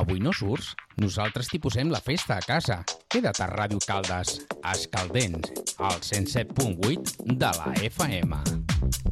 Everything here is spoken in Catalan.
Avui no surts? Nosaltres t'hi posem la festa a casa. Queda't a Ràdio Caldes, Escaldents, al 107.8 de la FM.